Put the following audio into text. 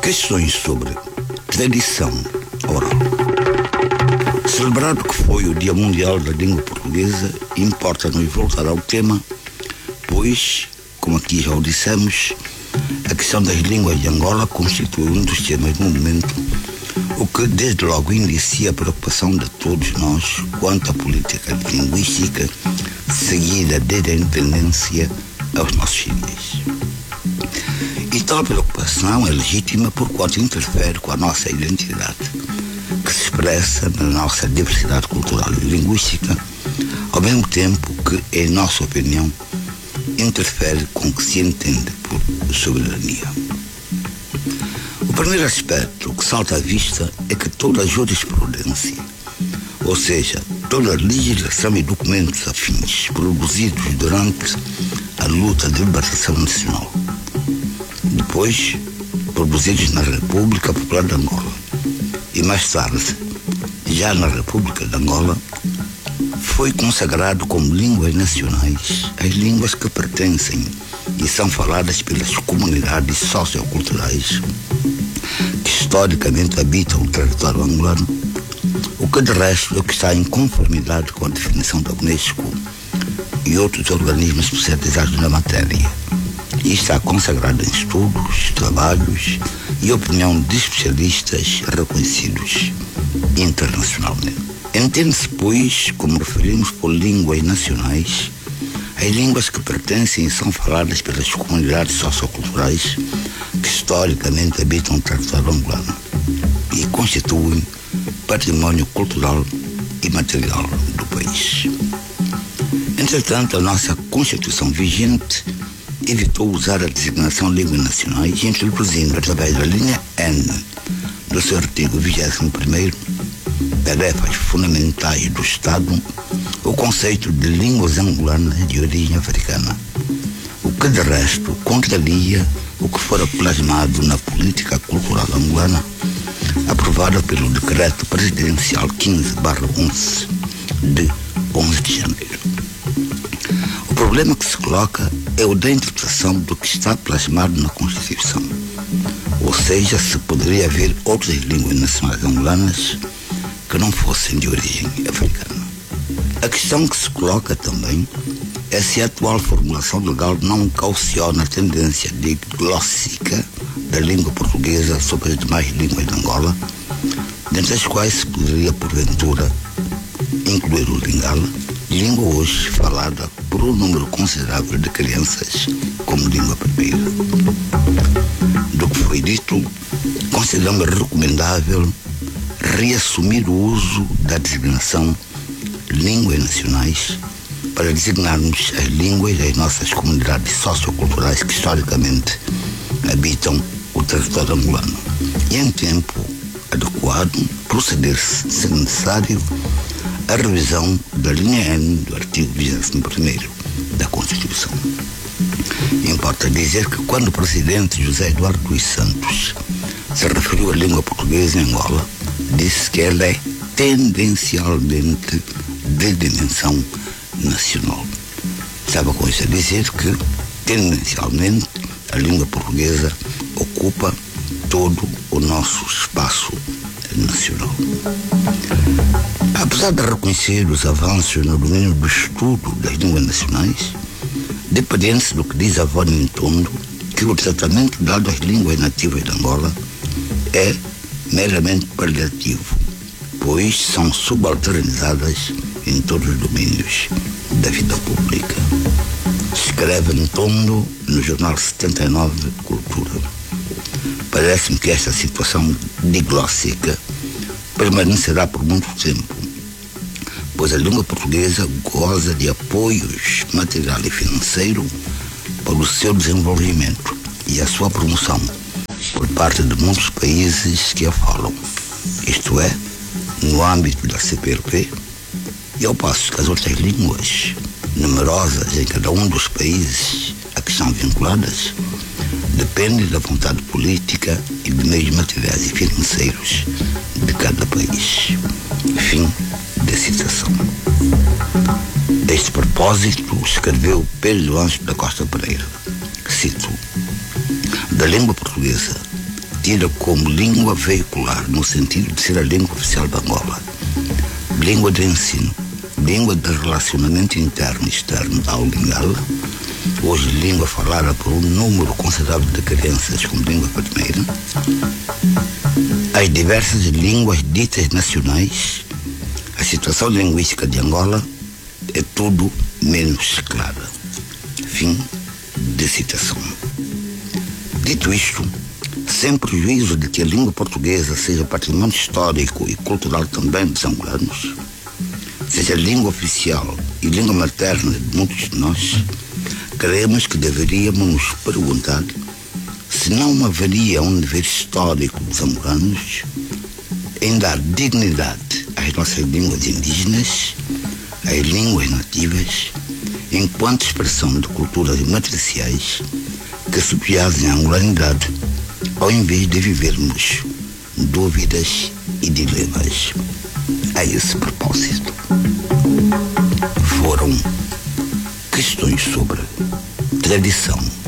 Questões sobre tradição oral. Celebrado que foi o Dia Mundial da Língua Portuguesa, importa-nos voltar ao tema, pois, como aqui já o dissemos, a questão das línguas de Angola constitui um dos temas do momento, o que desde logo inicia a preocupação de todos nós quanto à política linguística seguida desde a independência aos nossos dias. E tal preocupação é legítima porquanto interfere com a nossa identidade, que se expressa na nossa diversidade cultural e linguística, ao mesmo tempo que, em nossa opinião, interfere com o que se entende por soberania. O primeiro aspecto que salta à vista é que toda a jurisprudência, ou seja, toda a legislação e documentos afins produzidos durante a luta de libertação nacional, depois produzidos na República Popular de Angola e mais tarde, já na República de Angola, foi consagrado como línguas nacionais as línguas que pertencem e são faladas pelas comunidades socioculturais que historicamente habitam o território angolano, o que de resto é o que está em conformidade com a definição da Unesco e outros organismos especializados na matéria, e está consagrado em estudos, trabalhos e opinião de especialistas reconhecidos internacionalmente. Entende-se, pois, como referimos por línguas nacionais, as línguas que pertencem e são faladas pelas comunidades socioculturais que historicamente habitam o território angolano e constituem patrimônio cultural e material do país. Entretanto, a nossa Constituição vigente evitou usar a designação línguas nacionais, introduzindo, através da linha N do seu artigo 21º, tarefas fundamentais do Estado, o conceito de línguas angolanas de origem africana, o que de resto contraria o que fora plasmado na política cultural angolana, aprovada pelo Decreto Presidencial 15/11 de 11 de janeiro. O problema que se coloca é o da interpretação do que está plasmado na Constituição, ou seja, se poderia haver outras línguas nacionais angolanas que não fossem de origem africana. A questão que se coloca também é se a atual formulação legal não cauciona a tendência diglóssica da língua portuguesa sobre as demais línguas de Angola, dentre as quais se poderia, porventura, incluir o lingala, língua hoje falada por um número considerável de crianças como língua primeira. Do que foi dito, consideramos recomendável reassumir o uso da designação línguas nacionais para designarmos as línguas das nossas comunidades socioculturais que historicamente habitam o território angolano e, em tempo adequado, proceder-se, se necessário, à revisão da linha N do artigo 21º da Constituição. Importa dizer que quando o presidente José Eduardo dos Santos se referiu à língua portuguesa em Angola, disse que ela é tendencialmente de dimensão nacional. Estava com isso a dizer que, tendencialmente, a língua portuguesa ocupa todo o nosso espaço nacional. Apesar de reconhecer os avanços no domínio do estudo das línguas nacionais, depende-se do que diz a Vânia Ntondo que o tratamento dado às línguas nativas de Angola é meramente paliativo, pois são subalternizadas em todos os domínios da vida pública. Escreve Ntondo no jornal 79 Cultura. Parece-me que esta situação diglóssica permanecerá por muito tempo, pois a língua portuguesa goza de apoios material e financeiro para o seu desenvolvimento e a sua promoção por parte de muitos países que a falam, isto é, no âmbito da CPLP, e ao passo que as outras línguas, numerosas em cada um dos países a que estão vinculadas, dependem da vontade política e de meios materiais e financeiros de cada país. Fim da citação. Deste propósito, escreveu Pedro Anjo da Costa Pereira, cito: da língua portuguesa tida como língua veicular, no sentido de ser a língua oficial de Angola, língua de ensino, língua de relacionamento interno e externo da Lingala, hoje língua falada por um número considerável de crianças como língua primeira, as diversas línguas ditas nacionais, a situação linguística de Angola é tudo menos clara. Fim de citação. Dito isto, sem prejuízo de que a língua portuguesa seja patrimônio histórico e cultural também dos angolanos, seja língua oficial e língua materna de muitos de nós, creemos que deveríamos nos perguntar se não haveria um dever histórico dos angolanos em dar dignidade às nossas línguas indígenas, às línguas nativas, enquanto expressão de culturas matriciais que subjazem a angolanidade, ao invés de vivermos dúvidas e dilemas. A esse propósito, foram questões sobre tradição,